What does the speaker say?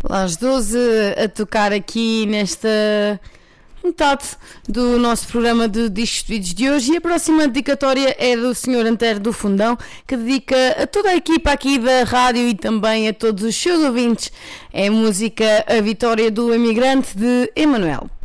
Às 12 a tocar aqui nesta metade do nosso programa de discos pedidos de hoje, e a próxima dedicatória é do Sr. Antero do Fundão, que dedica a toda a equipa aqui da rádio e também a todos os seus ouvintes. É a música A Vitória do Emigrante, de Emanuel.